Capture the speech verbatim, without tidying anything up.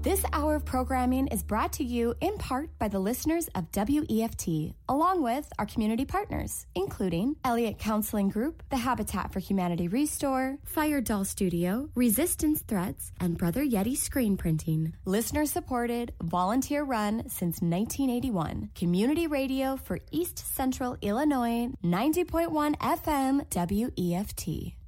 This hour of programming is brought to you in part by the listeners of W E F T, along with our community partners, including Elliott Counseling Group, the Habitat for Humanity Restore, Fire Doll Studio, Resistance Threats, and Brother Yeti Screen Printing. Listener-supported, volunteer-run since nineteen eighty-one. Community radio for East Central Illinois, ninety point one F M W E F T.